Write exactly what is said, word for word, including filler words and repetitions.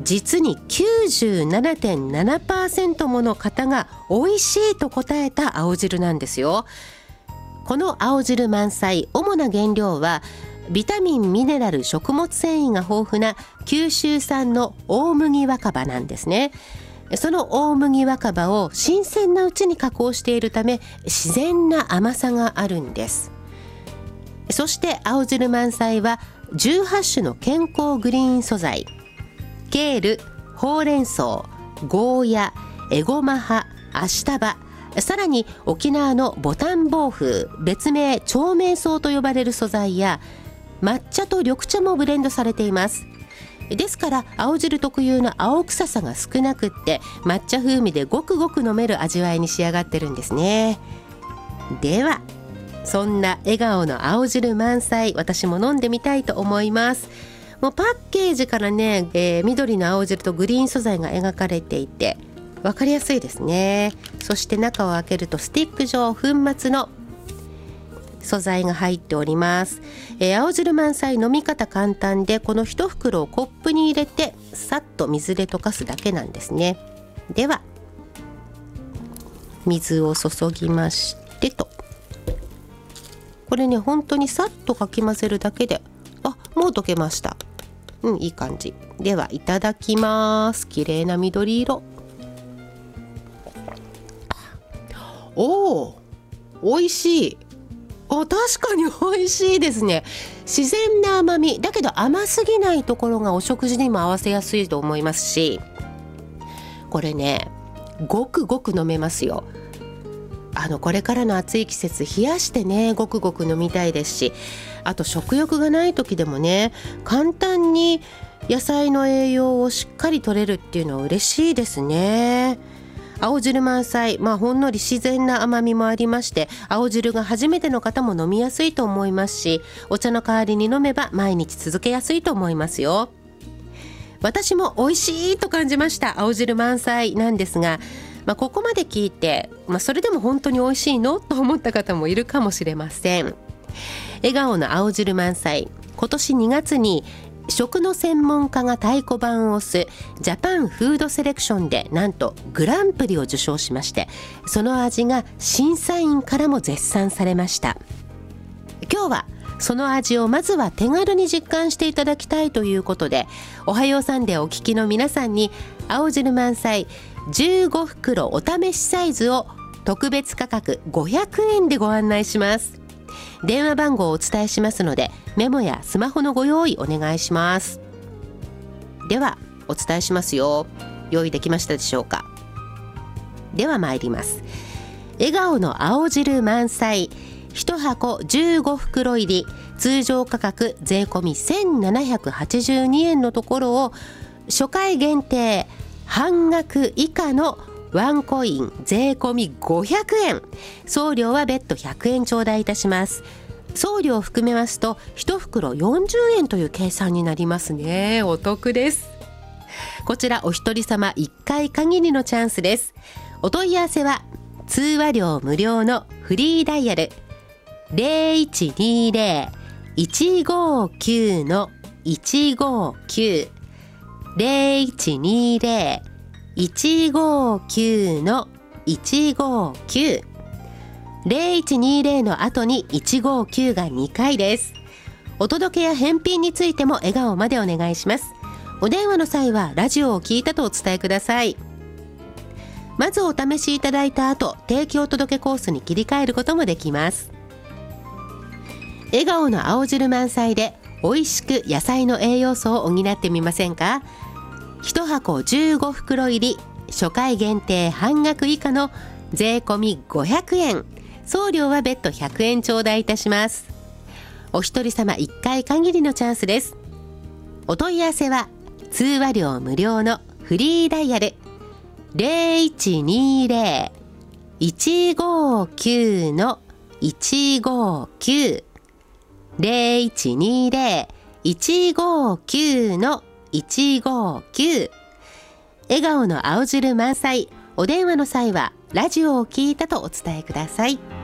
実に きゅうじゅうななてんななパーセント もの方が美味しいと答えた青汁なんですよ。この青汁満載、主な原料はビタミン、ミネラル、食物繊維が豊富な九州産の大麦若葉なんですね。その大麦若葉を新鮮なうちに加工しているため自然な甘さがあるんです。そして青汁満載はじゅうはち種の健康グリーン素材、ケール、ほうれん草、ゴーヤ、エゴマ葉、アシタバ、さらに沖縄のボタンボウフウ、別名長命草と呼ばれる素材や抹茶と緑茶もブレンドされています。ですから青汁特有の青臭さが少なくって抹茶風味でごくごく飲める味わいに仕上がってるんですね。ではそんな笑顔の青汁満載、私も飲んでみたいと思います。もうパッケージからね、えー、緑の青汁とグリーン素材が描かれていて分かりやすいですね。そして中を開けるとスティック状粉末の素材が入っております。えー、青汁満載飲み方簡単で、この一袋をコップに入れてさっと水で溶かすだけなんですね。では水を注ぎましてと、これね本当にさっとかき混ぜるだけで、あ、もう溶けました。うん、いい感じ。ではいただきます。綺麗な緑色。おー、美味しい。お、確かに美味しいですね。自然な甘みだけど甘すぎないところがお食事にも合わせやすいと思いますし、これねごくごく飲めますよ。あのこれからの暑い季節冷やしてねごくごく飲みたいですし、あと食欲がない時でもね簡単に野菜の栄養をしっかり摂れるっていうのは嬉しいですね。青汁満載、まあほんのり自然な甘みもありまして、青汁が初めての方も飲みやすいと思いますし、お茶の代わりに飲めば毎日続けやすいと思いますよ。私も美味しいと感じました青汁満載なんですが、まあ、ここまで聞いて、まあ、それでも本当に美味しいのと思った方もいるかもしれません。笑顔の青汁満載、今年にがつに食の専門家が太鼓判を押すジャパンフードセレクションでなんとグランプリを受賞しまして、その味が審査員からも絶賛されました。今日はその味をまずは手軽に実感していただきたいということで、おはようサンデーお聞きの皆さんに青汁満載じゅうごふくろお試しサイズを特別価格ごひゃくえんでご案内します。電話番号をお伝えしますのでメモやスマホのご用意お願いします。ではお伝えしますよ。用意できましたでしょうか。では参ります。笑顔の青汁満載いちはこじゅうごふくろ入り、通常価格税込みせんななひゃくはちじゅうにえんのところを初回限定半額以下のワンコイン税込みごひゃくえん、送料は別途ひゃくえん頂戴いたします。送料を含めますといち袋よんじゅうえんという計算になりますね。お得です。こちらお一人様いっかい限りのチャンスです。お問い合わせは通話料無料のフリーダイヤル ゼロいちにゼロ いちごきゅう のいちごきゅう ゼロいちにゼロいちごきゅうのいちごきゅう ゼロいちにゼロの後にいちごきゅうがにかいです。お届けや返品についても笑顔までお願いします。お電話の際はラジオを聞いたとお伝えください。まずお試しいただいた後、提供届けコースに切り替えることもできます。笑顔の青汁満載で美味しく野菜の栄養素を補ってみませんか。いちはこじゅうごふくろ入り、初回限定半額以下の税込みごひゃくえん、送料は別途ひゃくえん頂戴いたします。お一人様いっかい限りのチャンスです。お問い合わせは通話料無料のフリーダイヤル ゼロいちにゼロ いちごきゅう のいちごきゅう ゼロいちにゼロ いちごきゅう のいちごきゅう。笑顔の青汁満載、お電話の際はラジオを聞いたとお伝えください。